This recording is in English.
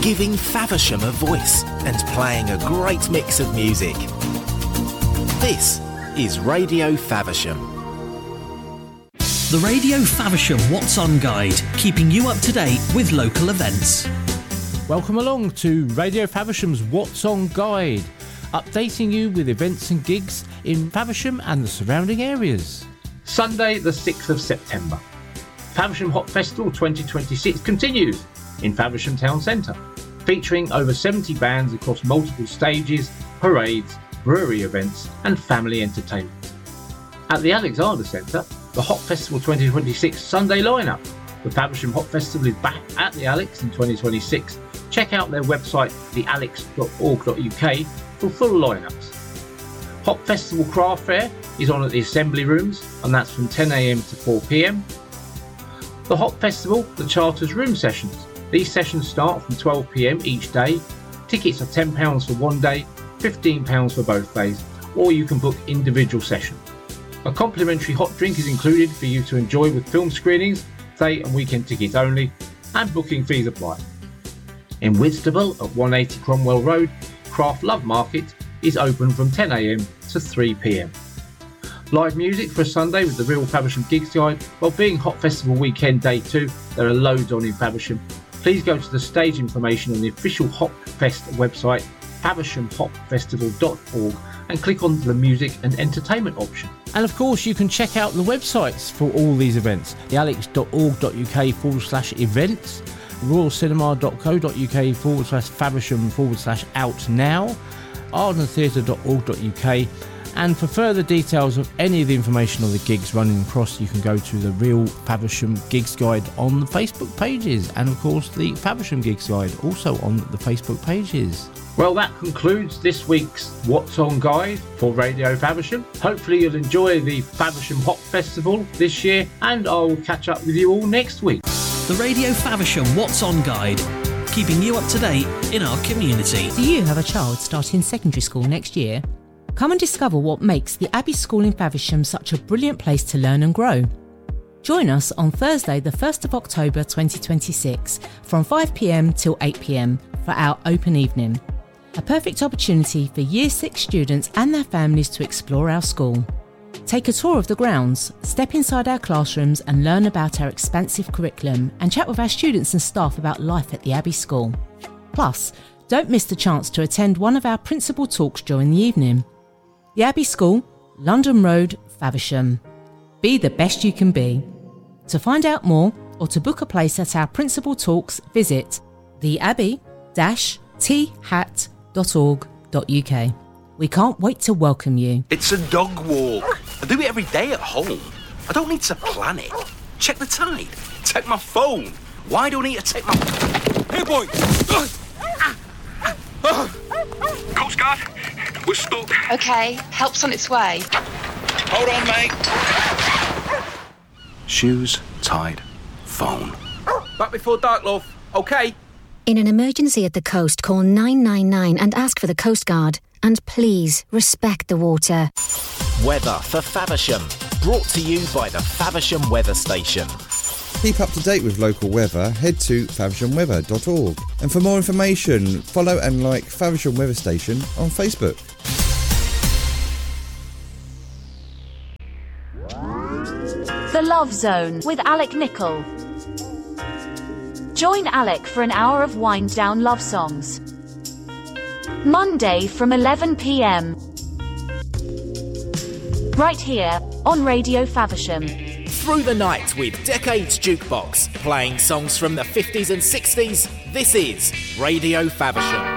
giving Faversham a voice and playing a great mix of music. This is Radio Faversham. The Radio Faversham What's On Guide, keeping you up to date with local events. Welcome along to Radio Faversham's What's On Guide, updating you with events and gigs in Faversham and the surrounding areas. Sunday the 6th of September. Faversham Hop Festival 2026 continues in Faversham Town Centre, featuring over 70 bands across multiple stages, parades, brewery events and family entertainment. At the Alexander Centre, the Hop Festival 2026 Sunday lineup. The Faversham Hop Festival is back at the Alex in 2026. Check out their website, thealex.org.uk, for full lineups. Hop Festival Craft Fair is on at the Assembly Rooms, and that's from 10 a.m. to 4 p.m. The Hop Festival, the Charters Room Sessions. These sessions start from 12 p.m. each day. Tickets are £10 for one day, £15 for both days, or you can book individual sessions. A complimentary hot drink is included for you to enjoy with film screenings, day and weekend tickets only, and booking fees apply. In Whitstable at 180 Cromwell Road, Craft Love Market is open from 10 a.m. to 3 p.m. Live music for a Sunday with the Real Faversham Gigs Guide. Well, being Hop Festival Weekend Day 2, there are loads on in Faversham. Please go to the stage information on the official Hop Fest website, favershamhopfestival.org, and click on the music and entertainment option. And of course, you can check out the websites for all these events, thealex.org.uk/events, royalcinema.co.uk/Faversham/out now, ardentheatre.org.uk. And for further details of any of the information on the gigs running across, you can go to the Real Faversham Gigs Guide on the Facebook pages, and of course the Faversham Gigs Guide also on the Facebook pages. Well, that concludes this week's What's On Guide for Radio Faversham. Hopefully you'll enjoy the Faversham Hop Festival this year, and I'll catch up with you all next week. The Radio Faversham What's On Guide, keeping you up to date in our community. Do you have a child starting secondary school next year? Come and discover what makes the Abbey School in Faversham such a brilliant place to learn and grow. Join us on Thursday the 1st of October 2026 from 5 p.m. till 8 p.m. for our open evening. A perfect opportunity for Year 6 students and their families to explore our school. Take a tour of the grounds, step inside our classrooms and learn about our expansive curriculum, and chat with our students and staff about life at the Abbey School. Plus, don't miss the chance to attend one of our principal talks during the evening. The Abbey School, London Road, Faversham. Be the best you can be. To find out more or to book a place at our principal talks, visit theabbey-that.org.uk. We can't wait to welcome you. It's a dog walk. I do it every day at home. I don't need to plan it. Check the tide. Take my phone. Why do I need to take my... Hey, boy! Coast Guard, we're stuck. OK, help's on its way. Hold on, mate. Shoes, tide, phone. Back before dark, love. OK? In an emergency at the coast, call 999 and ask for the Coast Guard. And please, respect the water. Weather for Faversham. Brought to you by the Faversham Weather Station. Keep up to date with local weather, head to favershamweather.org. And for more information, follow and like Faversham Weather Station on Facebook. The Love Zone with Alec Nichol. Join Alec for an hour of wind-down love songs. Monday from 11 p.m. Right here on Radio Faversham. Through the night with Decades Jukebox, playing songs from the 50s and 60s. This is Radio Faversham.